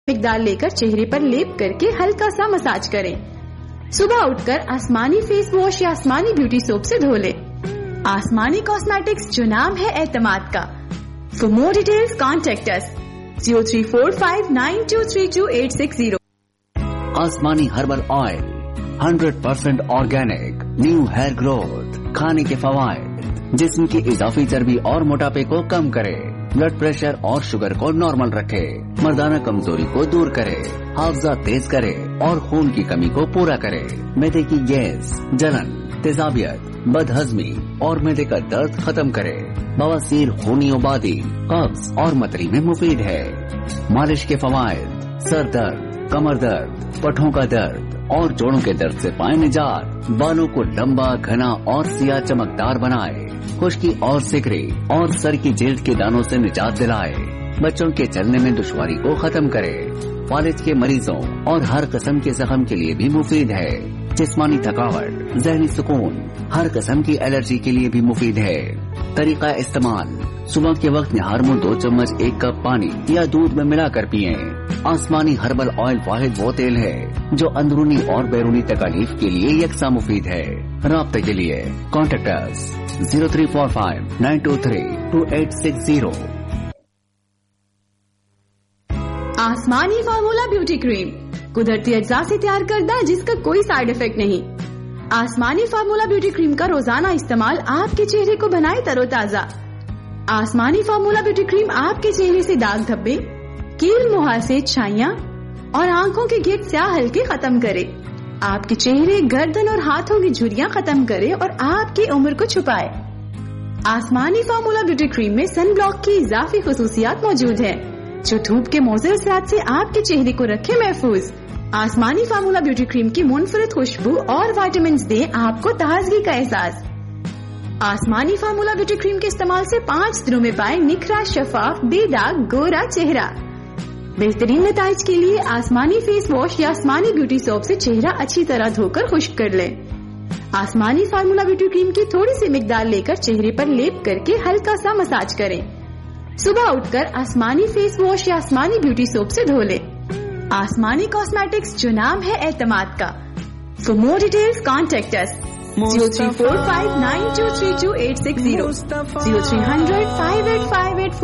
مقدار لے کر چہرے پر لیپ کر کے ہلکا سا مساج کریں. صبح اٹھ کر آسمانی فیس واش یا آسمانی بیوٹی سوپ سے دھو لیں. آسمانی کاسمیٹکس، جو نام ہے اعتماد کا. For more details, contact us 0345923280. آسمانی herbal oil 100% organic, new hair growth. کھانے کے فوائد: جسم کی اضافی چربی اور موٹاپے کو کم کرے، بلڈ پریشر اور شوگر کو نارمل رکھے، مردانہ کمزوری کو دور کرے، حافظہ تیز کرے اور خون کی کمی کو پورا کرے، معدے کی گیس، جلن، تیزابیت، بد ہضمی اور معدے کا درد ختم کرے، بواسیر، خونی آبادی، قبض اور متلی میں مفید ہے. مالش کے فوائد: سر درد، کمر درد، پٹھوں کا درد اور جوڑوں کے درد سے پائے نجات. بالوں کو لمبا، گھنا اور سیاہ چمکدار بنائے، خشکی اور سکری اور سر کی جلد کے دانوں سے نجات دلائے، بچوں کے چلنے میں دشواری کو ختم کرے، فالج کے مریضوں اور ہر قسم کے زخم کے لیے بھی مفید ہے. جسمانی تھکاوٹ، ذہنی سکون، ہر قسم کی الرجی کے لیے بھی مفید ہے. طریقہ استعمال: صبح کے وقت نہار منہ 2 چمچ 1 کپ پانی یا دودھ میں ملا کر پیئیں. آسمانی ہربل آئل واحد وہ تیل ہے جو اندرونی اور بیرونی تکالیف کے لیے یکساں مفید ہے. رابطے کے لیے کانٹیکٹ اس 0345923280. آسمانی فارمولا بیوٹی کریم قدرتی اجزاء سے تیار کردہ جس کا کوئی سائیڈ افیکٹ نہیں. آسمانی فارمولا بیوٹی کریم کا روزانہ استعمال آپ کے چہرے کو بنائے تر و تازہ. آسمانی فارمولا بیوٹی کریم آپ کے چہرے سے داغ دھبے، کیل، مہاسے، چھائیاں اور آنکھوں کے گرد سیاہ ہلکے ختم کرے، آپ کے چہرے، گردن اور ہاتھوں کی جھریاں ختم کرے اور آپ کی عمر کو چھپائے. آسمانی فارمولا بیوٹی کریم میں سن بلاک کی اضافی خصوصیات موجود ہیں جو دھوپ کے مضر اثرات سے آپ کے چہرے کو رکھے محفوظ. آسمانی فارمولا بیوٹی کریم کی منفرد خوشبو اور وائٹامنز دیں آپ کو تازگی کا احساس. آسمانی فارمولا بیوٹی کریم کے استعمال سے 5 دنوں میں پائے نکھرا، شفاف، بے داغ، گورا چہرہ. بہترین نتائج کے لیے آسمانی فیس واش یا آسمانی بیوٹی سوپ سے چہرہ اچھی طرح دھو کر خشک کر لیں. آسمانی فارمولا بیوٹی کریم کی تھوڑی سی مقدار لے کر چہرے پر لیپ کر کے ہلکا سا مساج کریں. صبح اٹھ کر آسمانی فیس واش یا آسمانی بیوٹی سوپ سے دھو لیں. آسمانی کاسمیٹکس، جو نام ہے اعتماد کا. For more details, contact us 0345923280 0300 5858